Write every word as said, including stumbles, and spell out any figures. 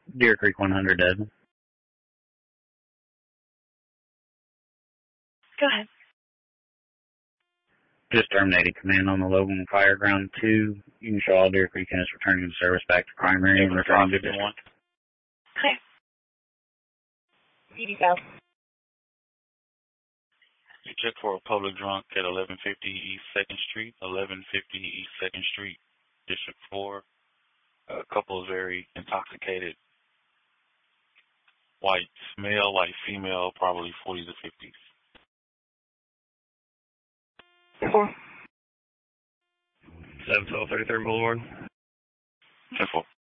Deer Creek one hundred, Desmond. Go ahead. Just terminated command on the Logan Fireground two. You can show all Deer Creek units returning the service back to primary and returning to district. Okay. B D South. You check for a public drunk at eleven fifty East second Street, eleven fifty East second Street, District four. A couple of very intoxicated white male, white female, probably forties or fifties. Four. seven twelve thirty-third Boulevard. ten four.